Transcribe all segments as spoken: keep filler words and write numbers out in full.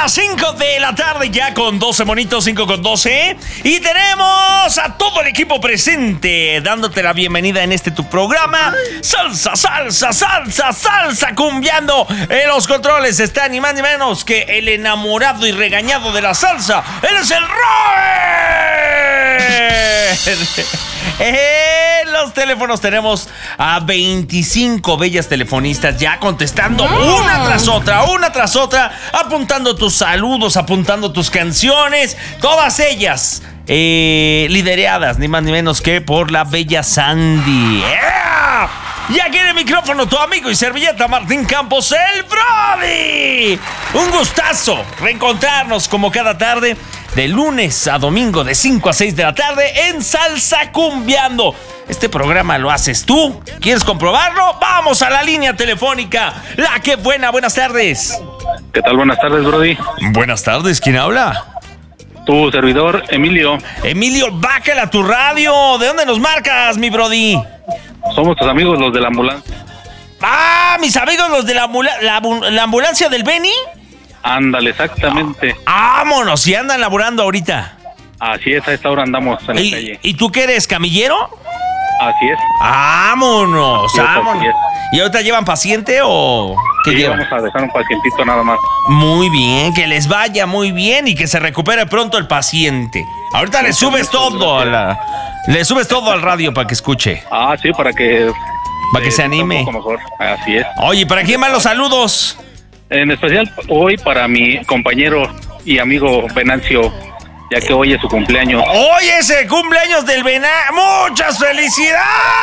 las cinco de la tarde, ya con doce monitos, cinco con doce. Y tenemos a todo el equipo presente, dándote la bienvenida en este tu programa. Salsa, salsa, salsa, salsa, cumbiando. En los controles está ni más ni menos que el enamorado y regañado de la salsa. Él es el Robert. En los teléfonos tenemos a veinticinco bellas telefonistas ya contestando una tras otra, una tras otra, apuntando tus saludos, apuntando tus canciones, todas ellas eh, lideradas ni más ni menos que por la bella Sandy. ¡Yeah! Y aquí en el micrófono tu amigo y servilleta Martín Campos, el Brody. Un gustazo reencontrarnos como cada tarde, de lunes a domingo, de cinco a seis de la tarde, en Salsa Cumbiando. Este programa lo haces tú. ¿Quieres comprobarlo? Vamos a la línea telefónica. La que buena, buenas tardes. ¿Qué tal? Buenas tardes, Brody. Buenas tardes, ¿quién habla? Tu servidor, Emilio. Emilio, bájala a tu radio. ¿De dónde nos marcas, mi Brody? Somos tus amigos, los de la ambulancia. Ah, mis amigos, los de la, ambula- la, la ambulancia del Beni. Ándale, exactamente. Vámonos, y andan laburando ahorita. Así es, a esta hora andamos en la ¿Y, calle. ¿Y tú qué eres, camillero? Así es. Vámonos, Así es, vámonos. así es. ¿Y ahorita llevan paciente o qué Sí, llevan? vamos a dejar un pacientito nada más. Muy bien, que les vaya muy bien y que se recupere pronto el paciente. Ahorita le subes todo a la, le subes todo al radio para que escuche. Ah, sí, para que... Para que eh, se anime. Un poco mejor. Así es. Oye, ¿para quién van los saludos? En especial hoy para mi compañero y amigo Venancio, ya que hoy es su cumpleaños. Hoy es el cumpleaños del Vena. ¡Muchas felicidades!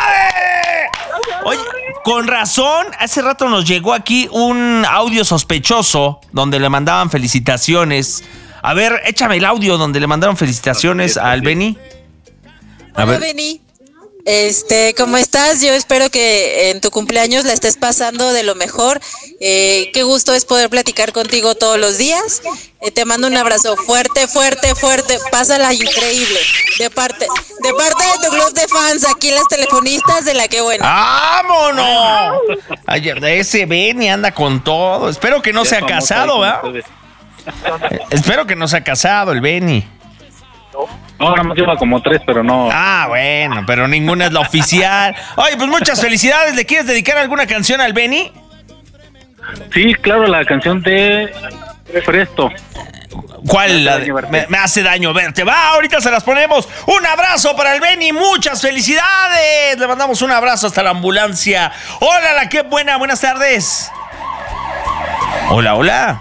Oye, con razón, hace rato nos llegó aquí un audio sospechoso donde le mandaban felicitaciones. A ver, échame el audio donde le mandaron felicitaciones al Beni. A Hola, ver. Beni. Este, ¿cómo estás? Yo espero que en tu cumpleaños la estés pasando de lo mejor. Eh, qué gusto es poder platicar contigo todos los días. Eh, te mando un abrazo fuerte, fuerte, fuerte. Pásala increíble. De parte, de parte de tu club de fans, aquí las telefonistas de La Que Buena. ¡Vámonos! Ay, ese Beni anda con todo. Espero que no Ya sea famoso casado, ahí ¿verdad? con ustedes. Espero que no sea casado el Beni. No, nada más lleva como tres, pero no. Ah, bueno, pero ninguna es la oficial. Oye, pues muchas felicidades. ¿Le quieres dedicar alguna canción al Beni? Sí, claro, la canción de Presto. ¿Cuál? Me hace La de- daño verte. me, me hace daño verte. Va, ahorita se las ponemos. Un abrazo para el Beni. Muchas felicidades. Le mandamos un abrazo hasta la ambulancia. Hola, la que buena. Buenas tardes. Hola, hola.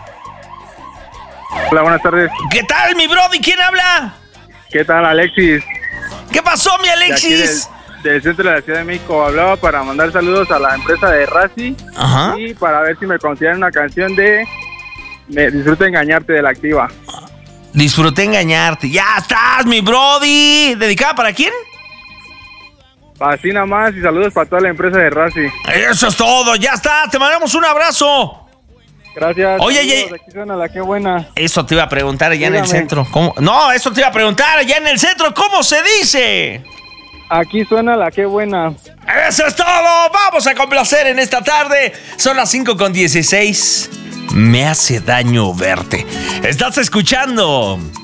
Hola, buenas tardes. ¿Qué tal, mi Brody? ¿Quién habla? ¿Qué tal, Alexis? ¿Qué pasó, mi De aquí Alexis? del, del centro de la Ciudad de México. Hablaba para mandar saludos a la empresa de Razi Ajá. y para ver si me consideran una canción de Me Disfruta Engañarte de La Activa. Disfruté engañarte. Ya estás, mi Brody. ¿Dedicada para quién? Así nada más y saludos para toda la empresa de Razi. Eso es todo. Ya está. Te mandamos un abrazo. Gracias. Oye, saludos, oye. Aquí suena La Que Buena. Eso te iba a preguntar allá en el Dígame. centro. ¿Cómo? No, eso te iba a preguntar allá en el centro. ¿Cómo se dice? Aquí suena La Que Buena. Eso es todo. Vamos a complacer en esta tarde. Son las cinco con dieciséis. Me hace daño verte. Estás escuchando